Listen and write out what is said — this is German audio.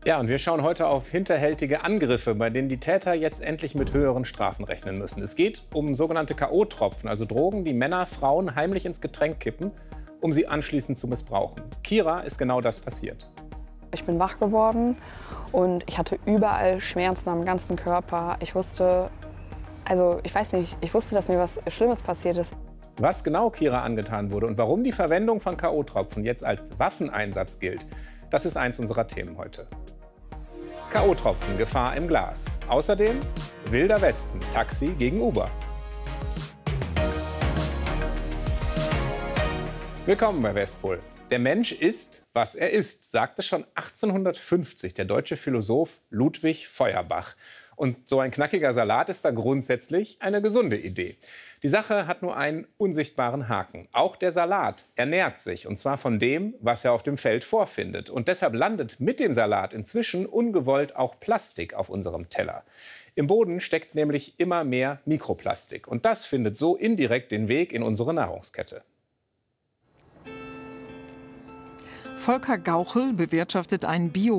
Ja, und wir schauen heute auf hinterhältige Angriffe, bei denen die Täter jetzt endlich mit höheren Strafen rechnen müssen. Es geht um sogenannte K.O.-Tropfen, also Drogen, die Männer Frauen heimlich ins Getränk kippen, um sie anschließend zu missbrauchen. Kira ist genau das passiert. Ich bin wach geworden und ich hatte überall Schmerzen am ganzen Körper. Ich wusste, ich wusste, dass mir was Schlimmes passiert ist. Was genau Kira angetan wurde und warum die Verwendung von K.O.-Tropfen jetzt als Waffeneinsatz gilt, das ist eins unserer Themen heute. K.O.-Tropfen, Gefahr im Glas. Außerdem Wilder Westen, Taxi gegen Uber. Willkommen bei Westpol. Der Mensch ist, was er ist, sagte schon 1850 der deutsche Philosoph Ludwig Feuerbach. Und so ein knackiger Salat ist da grundsätzlich eine gesunde Idee. Die Sache hat nur einen unsichtbaren Haken. Auch der Salat ernährt sich, und zwar von dem, was er auf dem Feld vorfindet. Und deshalb landet mit dem Salat inzwischen ungewollt auch Plastik auf unserem Teller. Im Boden steckt nämlich immer mehr Mikroplastik. Und das findet so indirekt den Weg in unsere Nahrungskette. Volker Gauchel bewirtschaftet einen